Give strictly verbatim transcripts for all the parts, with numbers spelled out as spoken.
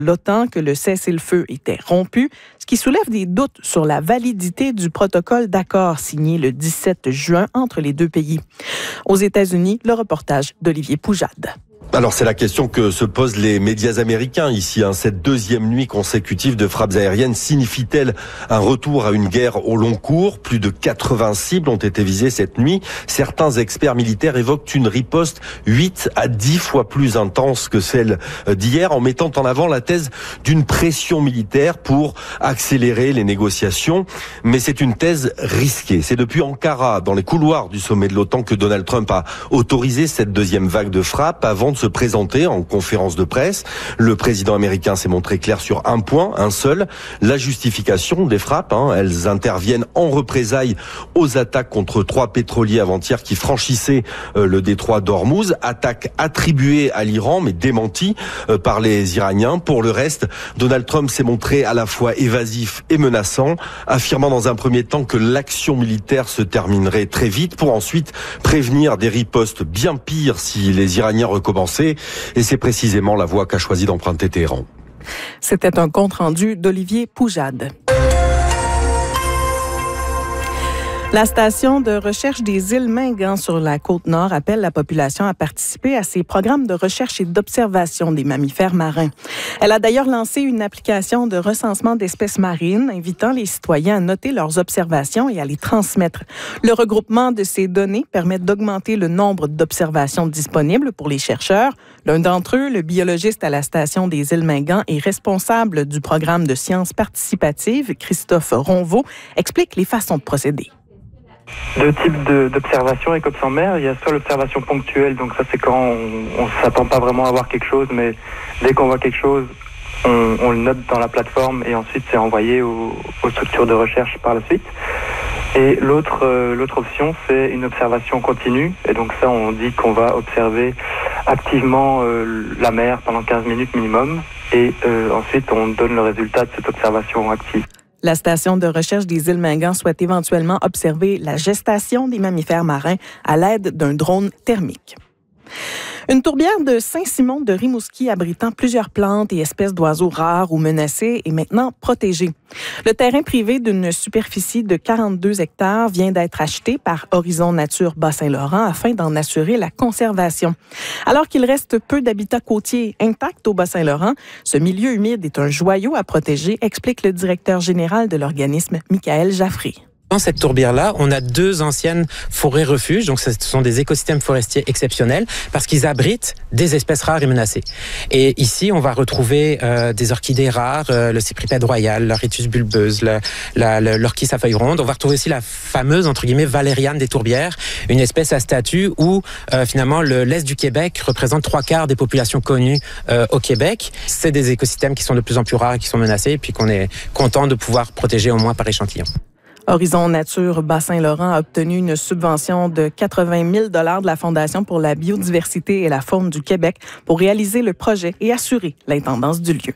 l'OTAN que le cessez-le-feu était rompu, ce qui soulève des doutes sur la validité du protocole d'accord signé le dix-sept juin entre les deux pays. Aux États-Unis, le reportage d'Olivier Poujade. Alors c'est la question que se posent les médias américains ici. Hein. Cette deuxième nuit consécutive de frappes aériennes signifie-t-elle un retour à une guerre au long cours? Plus de quatre-vingts cibles ont été visées cette nuit. Certains experts militaires évoquent une riposte huit à dix fois plus intense que celle d'hier, en mettant en avant la thèse d'une pression militaire pour accélérer les négociations. Mais c'est une thèse risquée. C'est depuis Ankara, dans les couloirs du sommet de l'OTAN, que Donald Trump a autorisé cette deuxième vague de frappes avant de se présenter en conférence de presse. Le président américain s'est montré clair sur un point, un seul, la justification des frappes. Hein. Elles interviennent en représailles aux attaques contre trois pétroliers avant-hier qui franchissaient euh, le détroit d'Ormuz. Attaque attribuée à l'Iran, mais démentie euh, par les Iraniens. Pour le reste, Donald Trump s'est montré à la fois évasif et menaçant, affirmant dans un premier temps que l'action militaire se terminerait très vite, pour ensuite prévenir des ripostes bien pires si les Iraniens recommençaient. Et c'est précisément la voie qu'a choisi d'emprunter Téhéran. C'était un compte-rendu d'Olivier Poujade. La station de recherche des îles Mingan sur la Côte-Nord appelle la population à participer à ses programmes de recherche et d'observation des mammifères marins. Elle a d'ailleurs lancé une application de recensement d'espèces marines, invitant les citoyens à noter leurs observations et à les transmettre. Le regroupement de ces données permet d'augmenter le nombre d'observations disponibles pour les chercheurs. L'un d'entre eux, le biologiste à la station des îles Mingan et responsable du programme de sciences participatives, Christophe Ronvaux, explique les façons de procéder. Deux types de, d'observation écope en mer. Il y a soit l'observation ponctuelle, donc ça c'est quand on ne s'attend pas vraiment à voir quelque chose, mais dès qu'on voit quelque chose, on, on le note dans la plateforme et ensuite c'est envoyé aux, aux structures de recherche par la suite. Et l'autre, euh, l'autre option, c'est une observation continue. Et donc ça, on dit qu'on va observer activement euh, la mer pendant quinze minutes minimum. Et euh, ensuite, on donne le résultat de cette observation active. La station de recherche des îles Mingan souhaite éventuellement observer la gestation des mammifères marins à l'aide d'un drone thermique. Une tourbière de Saint-Simon de Rimouski abritant plusieurs plantes et espèces d'oiseaux rares ou menacés est maintenant protégée. Le terrain privé d'une superficie de quarante-deux hectares vient d'être acheté par Horizon Nature Bas-Saint-Laurent afin d'en assurer la conservation. Alors qu'il reste peu d'habitats côtiers intacts au Bas-Saint-Laurent, ce milieu humide est un joyau à protéger, explique le directeur général de l'organisme, Michael Jaffré. Dans cette tourbière-là, on a deux anciennes forêts refuges, donc ce sont des écosystèmes forestiers exceptionnels parce qu'ils abritent des espèces rares et menacées. Et ici, on va retrouver euh, des orchidées rares, euh, le cypripède royal, l'Orchis bulbeuse, le, la, le, l'orchis à feuilles rondes. On va retrouver aussi la fameuse, entre guillemets, valériane des tourbières, une espèce à statut où, euh, finalement, le, l'Est du Québec représente trois quarts des populations connues euh, au Québec. C'est des écosystèmes qui sont de plus en plus rares et qui sont menacés, et puis qu'on est content de pouvoir protéger au moins par échantillon. Horizon Nature Bas-Saint-Laurent a obtenu une subvention de quatre-vingt mille dollars de la Fondation pour la biodiversité et la faune du Québec pour réaliser le projet et assurer l'intendance du lieu.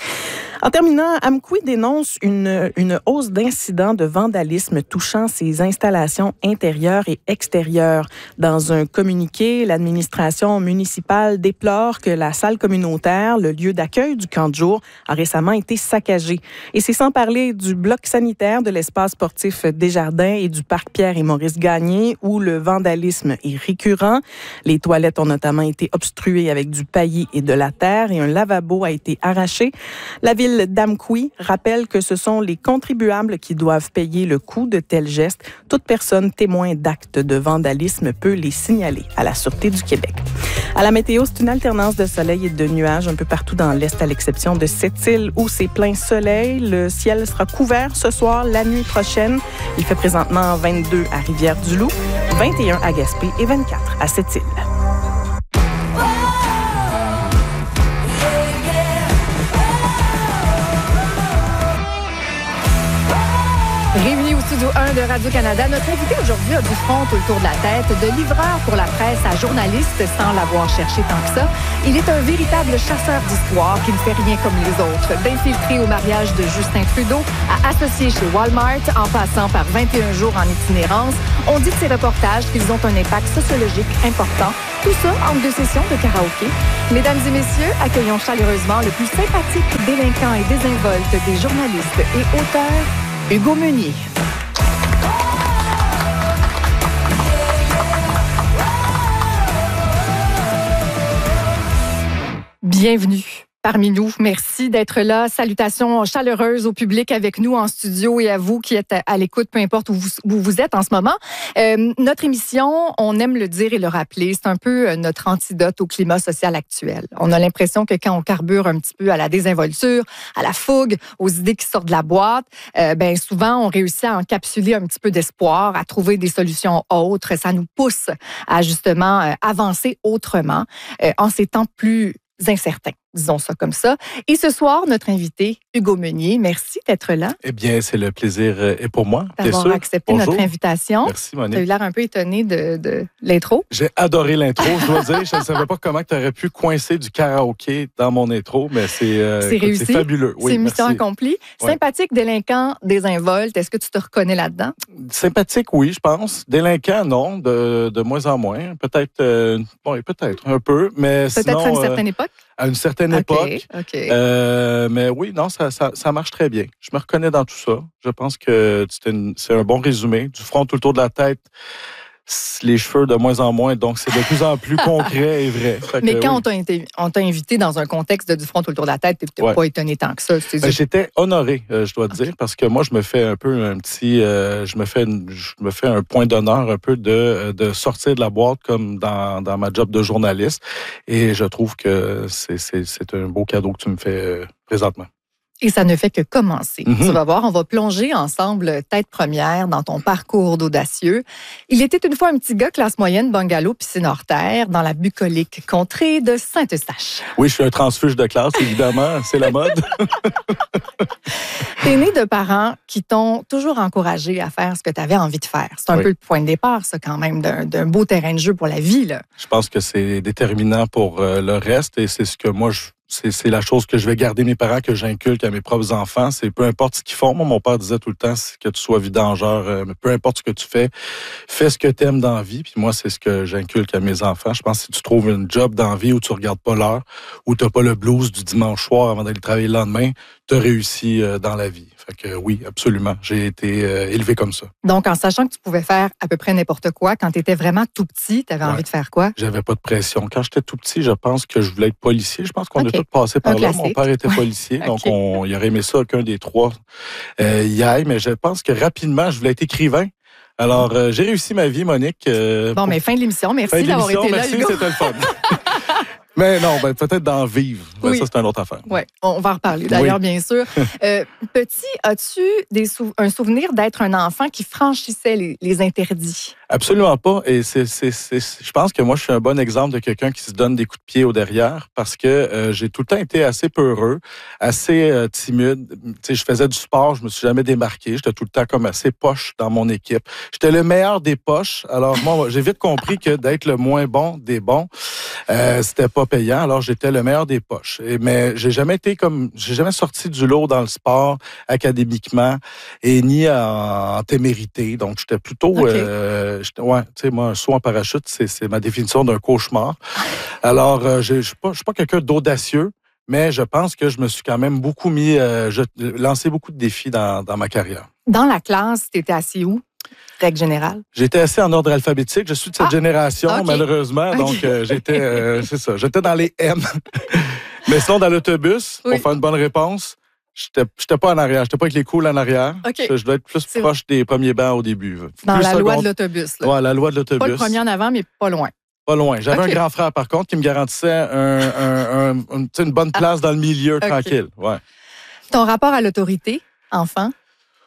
En terminant, Amqui dénonce une, une hausse d'incidents de vandalisme touchant ses installations intérieures et extérieures. Dans un communiqué, l'administration municipale déplore que la salle communautaire, le lieu d'accueil du camp de jour, a récemment été saccagée. Et c'est sans parler du bloc sanitaire de l'espace sportif Desjardins et du parc Pierre et Maurice Gagné, où le vandalisme est récurrent. Les toilettes ont notamment été obstruées avec du paillis et de la terre et un lavabo a été arraché. La ville d'Amqui rappelle que ce sont les contribuables qui doivent payer le coût de tels gestes. Toute personne témoin d'actes de vandalisme peut les signaler à la Sûreté du Québec. À la météo, c'est une alternance de soleil et de nuages un peu partout dans l'Est, à l'exception de Sept-Îles où c'est plein soleil. Le ciel sera couvert ce soir, la nuit prochaine. Il fait présentement vingt-deux à Rivière-du-Loup, vingt et un à Gaspé et vingt-quatre à Sept-Îles. Bienvenue au studio Studio un de Radio-Canada. Notre invité aujourd'hui a du front autour de la tête, de livreur pour la presse à journaliste sans l'avoir cherché tant que ça. Il est un véritable chasseur d'histoire qui ne fait rien comme les autres. D'infiltré au mariage de Justin Trudeau à associé chez Walmart en passant par vingt et un jours en itinérance, on dit de ces reportages qu'ils ont un impact sociologique important. Tout ça entre deux sessions de karaoké. Mesdames et messieurs, accueillons chaleureusement le plus sympathique délinquant et désinvolte des journalistes et auteurs, Hugo Meunier. Bienvenue parmi nous. Merci d'être là. Salutations chaleureuses au public avec nous en studio et à vous qui êtes à l'écoute, peu importe où vous, où vous êtes en ce moment. Euh, notre émission, on aime le dire et le rappeler, c'est un peu notre antidote au climat social actuel. On a l'impression que quand on carbure un petit peu à la désinvolture, à la fougue, aux idées qui sortent de la boîte, euh, ben souvent on réussit à encapsuler un petit peu d'espoir, à trouver des solutions autres. Ça nous pousse à justement euh, avancer autrement euh, en ces temps plus incertains. Disons ça comme ça. Et ce soir, notre invité, Hugo Meunier, merci d'être là. Eh bien, c'est le plaisir est pour moi. D'avoir accepté Bonjour. Notre invitation. Merci, Monique. Tu as eu l'air un peu étonné de, de l'intro. J'ai adoré l'intro, je dois dire. Je ne savais pas comment tu aurais pu coincer du karaoké dans mon intro, mais c'est, euh, c'est écoute, réussi. C'est fabuleux. Oui, c'est mission merci. accomplie. Ouais. Sympathique, délinquant, désinvolte. Est-ce que tu te reconnais là-dedans? Sympathique, oui, je pense. Délinquant, non, de, de moins en moins. Peut-être, euh, bon, peut-être un peu, mais Peut-être sinon, à une certaine euh, époque? À une certaine okay, époque. Okay. Euh, mais oui, non, ça, ça, ça marche très bien. Je me reconnais dans tout ça. Je pense que c'est, une, c'est un bon résumé. Du front tout le tour de la tête, les cheveux de moins en moins. Donc, c'est de plus en plus concret et vrai. Fait mais que, quand oui. on, t'a été, on t'a invité dans un contexte de du front tout le tour de la tête, tu n'es ouais. pas étonné tant que ça. Ben, j'étais honoré, euh, je dois te okay. dire, parce que moi, je me fais un peu un petit... Euh, je, me fais une, je me fais un point d'honneur un peu de, de sortir de la boîte comme dans, dans ma job de journaliste. Et je trouve que c'est, c'est, c'est un beau cadeau que tu me fais euh, présentement. Et ça ne fait que commencer. Mm-hmm. Tu vas voir, on va plonger ensemble tête première dans ton parcours d'audacieux. Il était une fois un petit gars classe moyenne, bungalow, piscine hors terre, dans la bucolique contrée de Saint-Eustache. Oui, je suis un transfuge de classe, évidemment. C'est la mode. T'es né de parents qui t'ont toujours encouragé à faire ce que tu avais envie de faire. C'est un oui. peu le point de départ, ça, quand même, d'un, d'un beau terrain de jeu pour la vie, là. Je pense que c'est déterminant pour euh, le reste et c'est ce que moi, je C'est, c'est la chose que je vais garder mes parents, que j'inculque à mes propres enfants. C'est peu importe ce qu'ils font. Moi, mon père disait tout le temps que tu sois vidangeur, euh, mais peu importe ce que tu fais, fais ce que tu aimes dans la vie. Puis moi, c'est ce que j'inculque à mes enfants. Je pense que si tu trouves une job dans la vie où tu regardes pas l'heure, où tu n'as pas le blues du dimanche soir avant d'aller travailler le lendemain, tu as réussi euh, dans la vie. Fait que oui, absolument. J'ai été euh, élevé comme ça. Donc, en sachant que tu pouvais faire à peu près n'importe quoi, quand tu étais vraiment tout petit, tu avais ouais. envie de faire quoi? J'avais pas de pression. Quand j'étais tout petit, je pense que je voulais être policier. Je pense qu'on okay. est tous passés par Un là. classique. Mon père était policier, okay. donc on, il aurait aimé ça qu'un des trois euh, y aille. Mais je pense que rapidement, je voulais être écrivain. Alors, euh, j'ai réussi ma vie, Monique. Euh, bon, pour... mais fin de l'émission. Merci fin de d'avoir l'émission, été merci, là, Hugo. C'était le fun. Mais non, ben, peut-être d'en vivre. Ben, oui. Ça, c'est une autre affaire. Oui, on va en reparler d'ailleurs, oui. bien sûr. Euh, petit, as-tu des sou- un souvenir d'être un enfant qui franchissait les, les interdits? Absolument pas. Et c'est, c'est, c'est, je pense que moi, je suis un bon exemple de quelqu'un qui se donne des coups de pied au derrière parce que euh, j'ai tout le temps été assez peureux, assez euh, timide. Tu sais, je faisais du sport, je me suis jamais démarqué. J'étais tout le temps comme assez poche dans mon équipe. J'étais le meilleur des poches. Alors moi, j'ai vite compris que d'être le moins bon des bons, euh, c'était pas payant. Alors j'étais le meilleur des poches. Et, mais j'ai jamais été comme, j'ai jamais sorti du lot dans le sport académiquement et ni en, en témérité. Donc j'étais plutôt okay. euh, ouais, tu sais, moi, un saut en parachute, c'est, c'est ma définition d'un cauchemar. Alors, euh, je ne suis pas, pas quelqu'un d'audacieux, mais je pense que je me suis quand même beaucoup mis, euh, je, lancé beaucoup de défis dans, dans ma carrière. Dans la classe, tu étais assis où? Règle générale? J'étais assis en ordre alphabétique. Je suis de cette ah, génération, okay. malheureusement. Okay. Donc, euh, j'étais, euh, c'est ça, j'étais dans les M. Mais sinon, dans l'autobus, oui. pour faire une bonne réponse, J'étais, j'étais pas en arrière. J'étais pas avec les coules en arrière. Okay. Je, je dois être plus c'est proche vrai. Des premiers bancs au début. Dans plus la seconde... loi de l'autobus. Là. Ouais, la loi de l'autobus. Pas le premier en avant, mais pas loin. Pas loin. J'avais okay. un grand frère, par contre, qui me garantissait un, un, un, une, une bonne place ah. dans le milieu, okay. tranquille. Ouais. Ton rapport à l'autorité, enfant?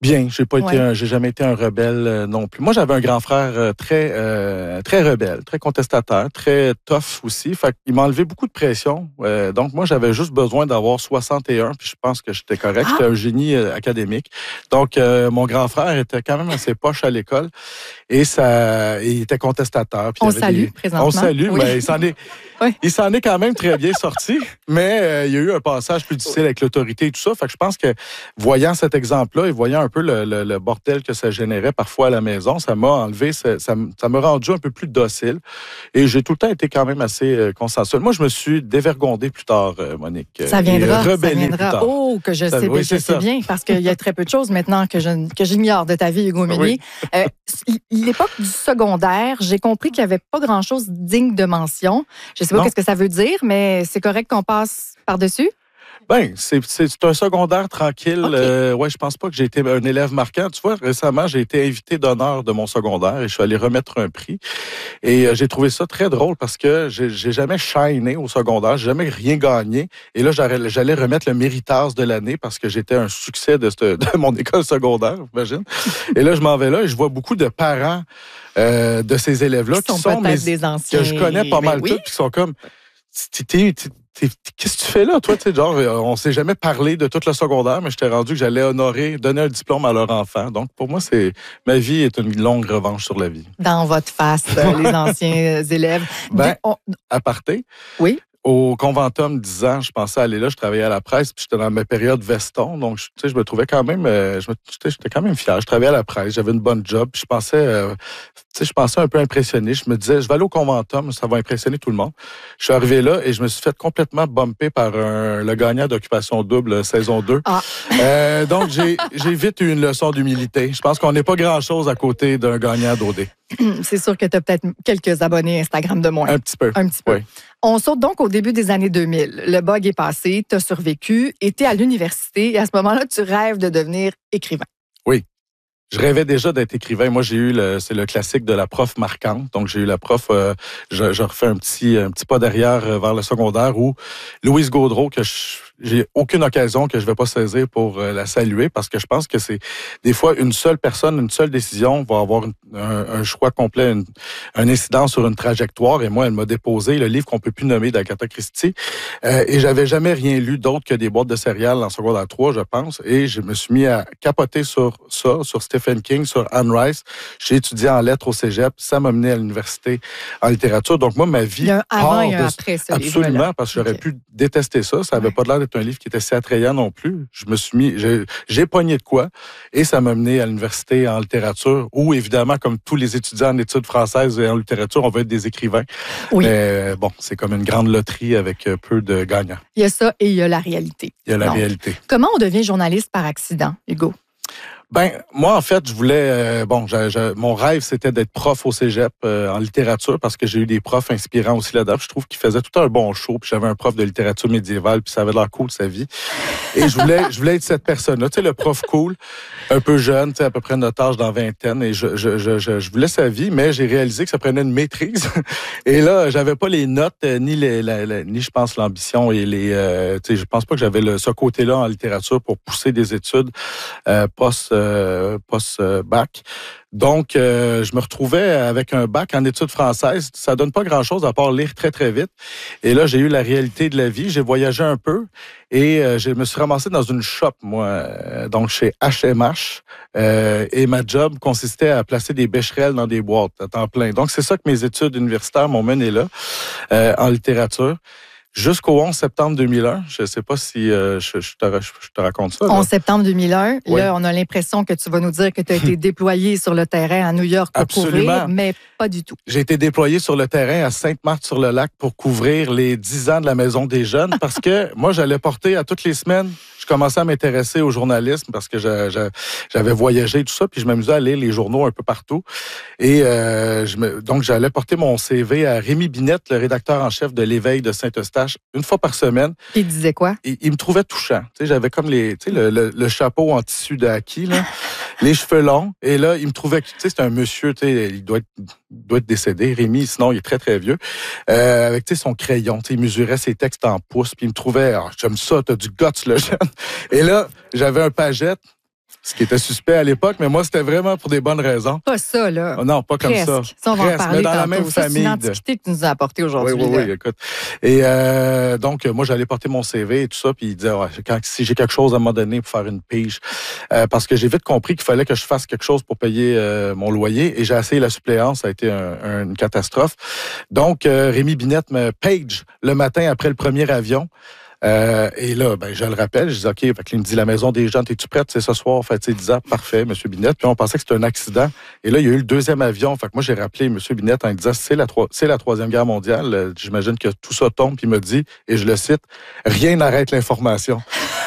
Bien, j'ai pas Ouais. été, un, j'ai jamais été un rebelle euh, non plus. Moi, j'avais un grand frère euh, très, euh, très rebelle, très contestataire, très tough aussi. Fait qu'il m'a enlevé beaucoup de pression. Euh, donc moi, j'avais juste besoin d'avoir soixante et un, puis je pense que j'étais correct. Ah! J'étais un génie euh, académique. Donc euh, mon grand frère était quand même assez poche à l'école et ça, il était contestataire. Puis On il y avait salue des- présentement. On salue, Oui. mais il s'en est, Oui. il s'en est quand même très bien sorti. Mais euh, il y a eu un passage plus difficile avec l'autorité et tout ça. Fait que je pense que voyant cet exemple-là et voyant un peu le, le, le bordel que ça générait parfois à la maison, ça m'a enlevé, ça, ça, m- ça m'a rendu un peu plus docile. Et j'ai tout le temps été quand même assez euh, consensuel. Moi, je me suis dévergondé plus tard, euh, Monique. euh, Ça et viendra, ça rebellé plus viendra. tard. Oh, que je Ça- sais, oui, je c'est sais ça. bien, parce qu'il y a très peu de choses maintenant que je que j'ignore de ta vie, Hugo Meunier. Euh, l'époque du secondaire, j'ai compris qu'il n'y avait pas grand-chose digne de mention. Je ne sais pas Non. qu'est-ce que ça veut dire, mais c'est correct qu'on passe par-dessus? Ben, c'est, c'est, c'est un secondaire tranquille. OK. Euh, ouais, je pense pas que j'ai été un élève marquant. Tu vois, récemment, j'ai été invité d'honneur de mon secondaire et je suis allé remettre un prix. Et euh, j'ai trouvé ça très drôle parce que j'ai, j'ai jamais shiné au secondaire, j'ai jamais rien gagné. Et là, j'allais, j'allais remettre le méritage de l'année parce que j'étais un succès de, cette, de mon école secondaire, imagine. Et là, je m'en vais là et je vois beaucoup de parents euh, de ces élèves-là Qui qui sont sont, peut-être mes, des anciens. que je connais pas mais mal oui. tous, puis qui sont comme... T'es- t'es- t'es- t'es- Qu'est-ce que tu fais là, toi? Tu sais, genre, euh, on s'est jamais parlé de tout le secondaire, mais j'étais rendu que j'allais honorer, donner un diplôme à leur enfant. Donc, pour moi, c'est ma vie est une longue revanche sur la vie. Dans votre face, euh, les anciens élèves. Ben, De- on- Aparté. Oui. Au Conventum, dix ans, je pensais aller là, je travaillais à la presse, puis j'étais dans ma période veston, donc je, tu sais, je me trouvais quand même, euh, je me, j'étais, j'étais quand même fier. Je travaillais à la presse, j'avais une bonne job, puis je pensais, euh, tu sais, je pensais un peu impressionné. Je me disais, je vais aller au Conventum, ça va impressionner tout le monde. Je suis arrivé là et je me suis fait complètement bumper par un, le gagnant d'Occupation Double saison deux. Ah. Euh, donc j'ai, j'ai vite eu une leçon d'humilité. Je pense qu'on n'est pas grand-chose à côté d'un gagnant d'O D. C'est sûr que tu as peut-être quelques abonnés Instagram de moins. Un petit peu. Un petit peu. Oui. On saute donc au début des années deux mille. Le bug est passé, tu as survécu, et tu es à l'université, et à ce moment-là, tu rêves de devenir écrivain. Je rêvais déjà d'être écrivain. Moi, j'ai eu le, c'est le classique de la prof marquante. Donc, j'ai eu la prof, euh, je, je refais un petit, un petit pas derrière euh, vers le secondaire où Louise Gaudreau, que je, j'ai aucune occasion que je vais pas saisir pour euh, la saluer parce que je pense que c'est des fois une seule personne, une seule décision va avoir une, un, un choix complet, une, un incident sur une trajectoire. Et moi, elle m'a déposé le livre qu'on peut plus nommer d'Agatha Christie. Euh, et j'avais jamais rien lu d'autre que des boîtes de céréales en secondaire trois, je pense. Et je me suis mis à capoter sur ça, sur Stephen King, sur Anne Rice. J'ai étudié en lettres au cégep. Ça m'a mené à l'université en littérature. Donc moi, ma vie Il y a un avant part et un de... après ce Absolument, livre-là. parce que j'aurais Ok. pu détester ça. Ça avait Ouais. pas l'air d'être un livre qui était si attrayant non plus. Je me suis mis, j'ai, j'ai pogné de quoi et ça m'a mené à l'université en littérature où, évidemment, comme tous les étudiants en études françaises et en littérature, on veut être des écrivains. Oui. Mais bon, c'est comme une grande loterie avec euh, peu de gagnants. Il y a ça et il y a la réalité. Il y a la Donc, réalité. Comment on devient journaliste par accident, Hugo? Ben, moi, en fait, je voulais... euh, bon, je, je- mon rêve, c'était d'être prof au cégep euh, en littérature parce que j'ai eu des profs inspirants aussi là-dedans. Je trouve qu'ils faisaient tout un bon show. Puis j'avais un prof de littérature médiévale, puis ça avait l'air cool, sa vie. Et je voulais, je voulais être cette personne-là. Tu sais, le prof cool, un peu jeune, tu sais, à peu près notre âge dans vingtaine. Et je, je, je, je, je voulais sa vie, mais j'ai réalisé que ça prenait une maîtrise. Et là, j'avais pas les notes, euh, ni, les, la, la- ni je pense, l'ambition et les... Euh, tu sais, je pense pas que j'avais le, ce côté-là en littérature pour pousser des études euh, post... Euh, post-bac. Donc, euh, je me retrouvais avec un bac en études françaises. Ça donne pas grand-chose à part lire très, très vite. Et là, j'ai eu la réalité de la vie. J'ai voyagé un peu et euh, je me suis ramassé dans une shop, moi, euh, donc chez H et M H. Euh, et ma job consistait à placer des bécherelles dans des boîtes à temps plein. Donc, c'est ça que mes études universitaires m'ont mené là, euh, en littérature. Jusqu'au onze septembre deux mille un, je ne sais pas si euh, je, je, te, je te raconte ça. là. onze septembre deux mille un, Oui. là, on a l'impression que tu vas nous dire que tu as été déployé sur le terrain à New York pour Absolument. couvrir, mais pas du tout. J'ai été déployé sur le terrain à Sainte-Marthe-sur-le-Lac pour couvrir les dix ans de la Maison des Jeunes parce que moi, j'allais porter à toutes les semaines. Je commençais à m'intéresser au journalisme parce que je- je- j'avais voyagé et tout ça, puis je m'amusais à lire les journaux un peu partout. Et euh, je me, donc, j'allais porter mon C V à Rémi Binette, le rédacteur en chef de l'Éveil de Saint-Eustache, une fois par semaine. Puis il disait quoi? Et il me trouvait touchant. Tu sais, j'avais comme les, tu sais, le, le, le chapeau en tissu de haki, là, les cheveux longs. Et là, il me trouvait, tu sais, c'est un monsieur, tu sais, il doit être, il doit être décédé, Rémi, sinon il est très, très vieux. Euh, avec, tu sais, son crayon, tu sais, il mesurait ses textes en pouces, puis il me trouvait, ah, j'aime ça, t'as du guts, le jeune. Et là, j'avais un pagette. Ce qui était suspect à l'époque, mais moi, c'était vraiment pour des bonnes raisons. Pas ça, là. Oh non, pas comme Presque. ça. Ça, on va Presque, en parler mais dans la tantôt. même Ça, famille. C'est une antiquité que tu nous as apporté aujourd'hui. Oui, oui, là. oui, écoute. Et euh, donc, moi, j'allais porter mon C V et tout ça, puis il disait, ouais, quand, si j'ai quelque chose à me donner pour faire une pige, euh, parce que j'ai vite compris qu'il fallait que je fasse quelque chose pour payer euh, mon loyer, et j'ai essayé la suppléance, ça a été un, un, une catastrophe. Donc, euh, Rémi Binette me page le matin après le premier avion. Euh, et là, ben, je le rappelle, je dis OK, fait qu'il me dit la maison des gens, es-tu prête? C'est ce soir, fait, il disait parfait, M. Binette. Puis on pensait que c'était un accident. Et là, il y a eu le deuxième avion. Fait que moi, j'ai rappelé M. Binette en lui disant c'est la, c'est la Troisième Guerre mondiale. J'imagine que tout ça tombe. Puis il me dit, et je le cite, rien n'arrête l'information.